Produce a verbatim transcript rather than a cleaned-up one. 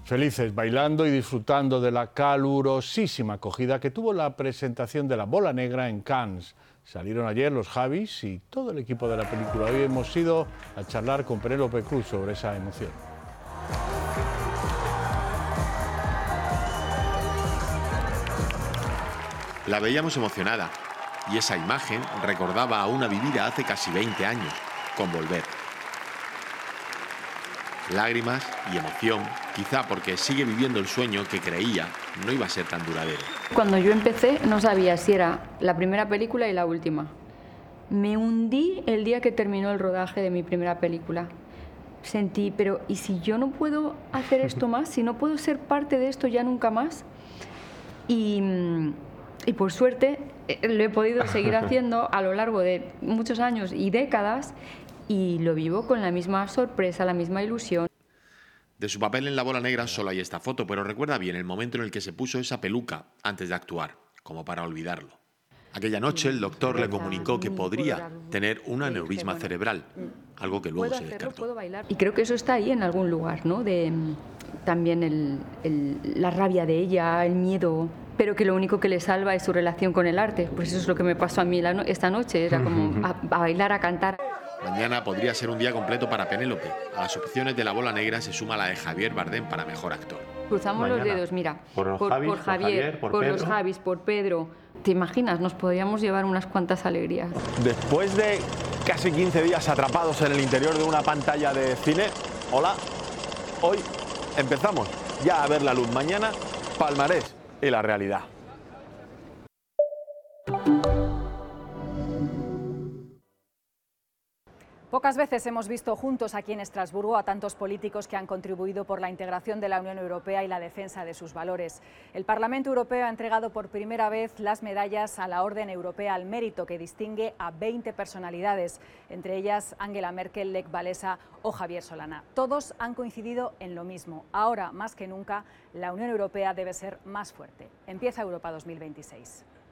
Felices, bailando y disfrutando de la calurosísima acogida que tuvo la presentación de La Bola Negra en Cannes. Salieron ayer los Javis y todo el equipo de la película. Hoy hemos ido a charlar con Penélope Cruz sobre esa emoción. La veíamos emocionada y esa imagen recordaba a una vivida hace casi veinte años, con Volver. Lágrimas y emoción, quizá porque sigue viviendo el sueño que creía no iba a ser tan duradero. Cuando yo empecé no sabía si era la primera película y la última. Me hundí el día que terminó el rodaje de mi primera película. Sentí, pero ¿y si yo no puedo hacer esto más? ¿Si no puedo ser parte de esto ya nunca más? Y, y por suerte lo he podido seguir haciendo a lo largo de muchos años y décadas. Y lo vivo con la misma sorpresa, la misma ilusión. De su papel en La Bola Negra solo hay esta foto, pero recuerda bien el momento en el que se puso esa peluca antes de actuar, como para olvidarlo. Aquella noche el doctor le comunicó que podría tener un aneurisma cerebral, algo que luego se descartó. Y creo que eso está ahí en algún lugar, ¿no? De, también el, el, la rabia de ella, el miedo, pero que lo único que le salva es su relación con el arte. Pues eso es lo que me pasó a mí la no esta noche, era como a, a bailar, a cantar. Mañana podría ser un día completo para Penélope. A las opciones de La Bola Negra se suma la de Javier Bardem para mejor actor. Cruzamos Mañana. los dedos, mira, por, los por, Javis, por Javier, por, Javier, por, por Pedro. los Javis, por Pedro. ¿Te imaginas? Nos podríamos llevar unas cuantas alegrías. Después de casi quince días atrapados en el interior de una pantalla de cine, hola, hoy empezamos ya a ver la luz. Mañana, palmarés y la realidad. Pocas veces hemos visto juntos aquí en Estrasburgo a tantos políticos que han contribuido por la integración de la Unión Europea y la defensa de sus valores. El Parlamento Europeo ha entregado por primera vez las medallas a la Orden Europea al Mérito, que distingue a veinte personalidades, entre ellas Angela Merkel, Lech Walesa o Javier Solana. Todos han coincidido en lo mismo. Ahora, más que nunca, la Unión Europea debe ser más fuerte. Empieza Europa dos mil veintiséis.